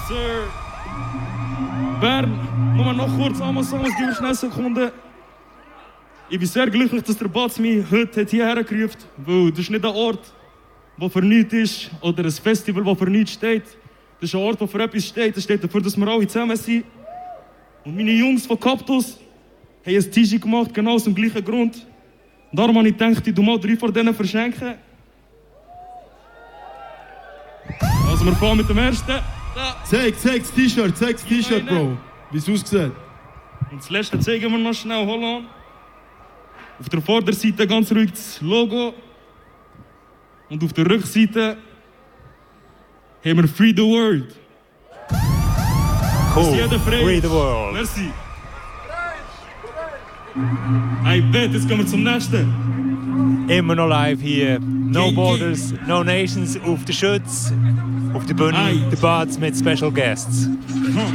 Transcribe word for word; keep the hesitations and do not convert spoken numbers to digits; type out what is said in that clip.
sir. Bern, nur noch kurz Amazon, gib mir schnell Sekunden. Ich bin sehr glücklich, dass der Batz mich heute hierher gerufen hat, weil das ist nicht ein Ort, der für nichts ist, oder ein Festival, das für nichts steht. Das ist ein Ort, der für etwas steht. Das steht dafür, dass wir alle zusammen sind. Und meine Jungs von Cactus haben ein T-Shirt gemacht, genau aus dem gleichen Grund. Und darum habe ich gedacht, ich tu mal drei von denen verschenken. Also wir fahren mit dem ersten. Da. Zeig, zeig das T-Shirt, zeig das T-Shirt, Bro. Wie es aussieht. Und das letzte zeigen wir noch schnell, Holland. Auf der Vorderseite ganz ruhig das Logo. Und auf der Rückseite haben wir Free the World. Cool. Free the World. Merci. I bet, jetzt kommen wir zum nächsten. Immer noch live hier. No Gang, Borders, gang. No Nations auf der Schütz. Auf der Bühne, Aye. der Batz mit Special Guests.